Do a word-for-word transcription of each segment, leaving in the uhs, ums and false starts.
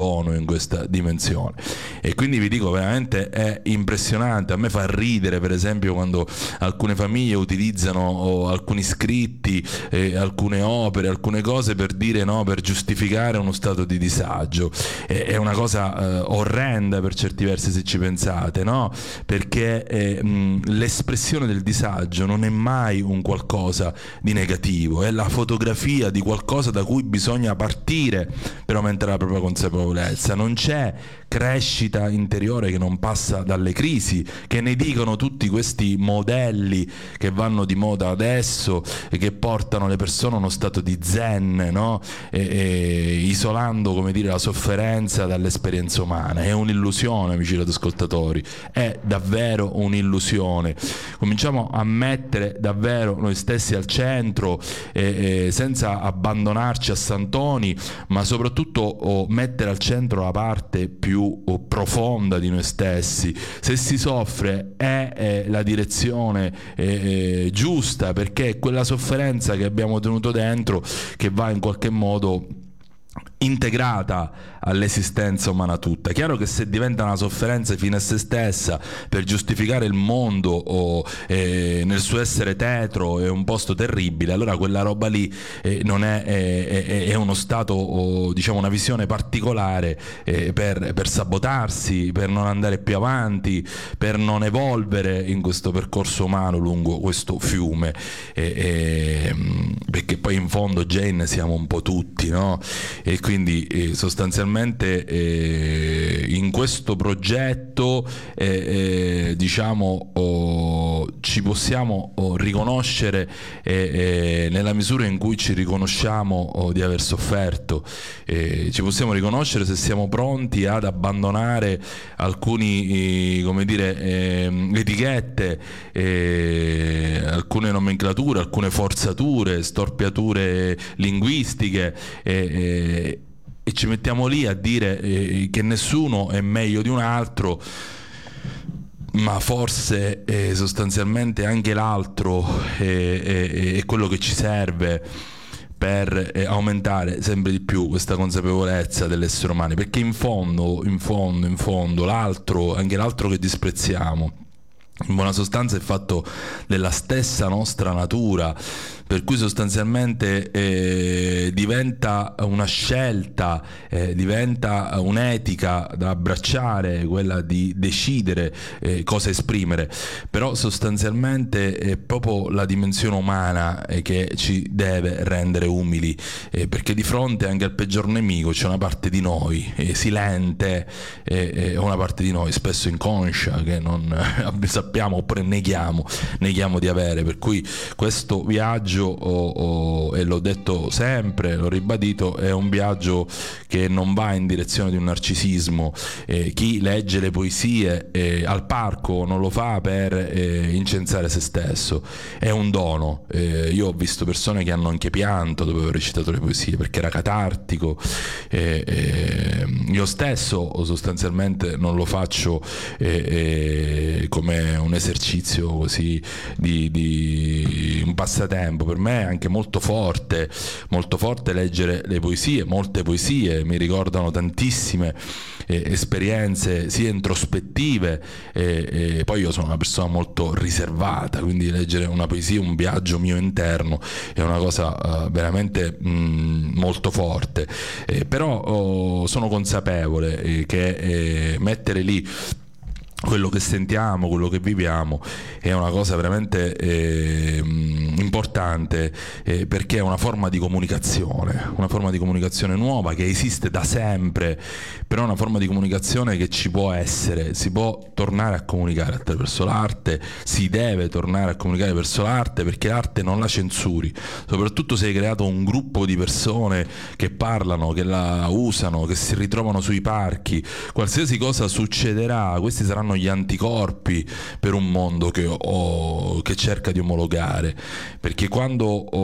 dono in questa dimensione. E quindi vi dico, veramente è impressionante. A me fa ridere, per esempio, quando alcune famiglie utilizzano oh, alcuni scritti, eh, alcune opere, alcune cose per dire no, per giustificare uno stato di disagio. Eh, è una cosa eh, orrenda per certi versi, se ci pensate, no? Perché eh, mh, l'espressione del disagio non è mai un qualcosa di negativo, è la fotografia di qualcosa da cui bisogna partire per aumentare la propria consapevolezza. Non c'è crescita interiore che non passa dalle crisi, che ne dicono tutti questi modelli che vanno di moda adesso e che portano le persone a uno stato di zen, no? E, e, isolando, come dire, la sofferenza dall'esperienza umana. È un'illusione, amici radioascoltatori, è davvero un'illusione. Cominciamo a mettere davvero noi stessi al centro, e, e, senza abbandonarci a santoni, ma soprattutto oh, mettere al centro la parte più oh, profonda di noi stessi. Se si soffre è, è la direzione è, è giusta, perché è quella sofferenza che abbiamo tenuto dentro che va in qualche modo integrata all'esistenza umana tutta. Chiaro che se diventa una sofferenza fine a se stessa per giustificare il mondo o eh, nel suo essere tetro è un posto terribile, allora quella roba lì eh, non è, è, è uno stato o diciamo una visione particolare eh, per, per sabotarsi, per non andare più avanti, per non evolvere in questo percorso umano lungo questo fiume, eh, eh, perché poi in fondo, Jane, siamo un po' tutti, no? E quindi eh, sostanzialmente eh, in questo progetto eh, eh, diciamo oh, ci possiamo oh, riconoscere eh, eh, nella misura in cui ci riconosciamo oh, di aver sofferto, eh, ci possiamo riconoscere se siamo pronti ad abbandonare alcuni eh, come dire eh, etichette, eh, alcune nomenclature, alcune forzature, storpiature linguistiche, eh, eh, e ci mettiamo lì a dire eh, che nessuno è meglio di un altro, ma forse eh, sostanzialmente anche l'altro è, è, è quello che ci serve per eh, aumentare sempre di più questa consapevolezza dell'essere umano, perché in fondo, in fondo, in fondo l'altro, anche l'altro che disprezziamo, in buona sostanza è fatto della stessa nostra natura, per cui sostanzialmente eh, diventa una scelta, eh, diventa un'etica da abbracciare, quella di decidere eh, cosa esprimere. Però sostanzialmente è proprio la dimensione umana eh, che ci deve rendere umili, eh, perché di fronte anche al peggior nemico c'è una parte di noi eh, silente, eh, eh, una parte di noi spesso inconscia che non eh, sappiamo oppure neghiamo, neghiamo di avere. Per cui questo viaggio Oh, oh, e l'ho detto sempre, l'ho ribadito, è un viaggio che non va in direzione di un narcisismo. Eh, chi legge le poesie eh, al parco non lo fa per eh, incensare se stesso, è un dono. Eh, io ho visto persone che hanno anche pianto dopo aver recitato le poesie perché era catartico. Eh, eh, io stesso sostanzialmente non lo faccio eh, eh, come un esercizio così di, di un passatempo. Per me è anche molto forte, molto forte leggere le poesie, molte poesie mi ricordano tantissime eh, esperienze sia introspettive, e, e poi io sono una persona molto riservata, quindi leggere una poesia, un viaggio mio interno, è una cosa uh, veramente mh, molto forte, eh, però oh, sono consapevole eh, che eh, mettere lì quello che sentiamo, quello che viviamo è una cosa veramente eh, importante, eh, perché è una forma di comunicazione, una forma di comunicazione nuova che esiste da sempre, però è una forma di comunicazione che ci può essere, si può tornare a comunicare attraverso l'arte, si deve tornare a comunicare verso l'arte, perché l'arte non la censuri, soprattutto se hai creato un gruppo di persone che parlano, che la usano, che si ritrovano sui parchi, qualsiasi cosa succederà, questi saranno gli anticorpi per un mondo che, oh, che cerca di omologare, perché quando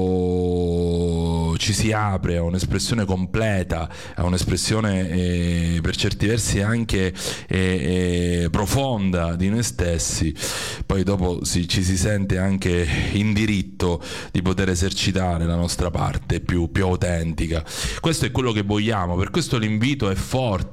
oh, ci si apre a un'espressione completa, a un'espressione eh, per certi versi anche eh, eh, profonda di noi stessi, poi dopo si, ci si sente anche in diritto di poter esercitare la nostra parte più, più autentica. Questo è quello che vogliamo, per questo l'invito è forte.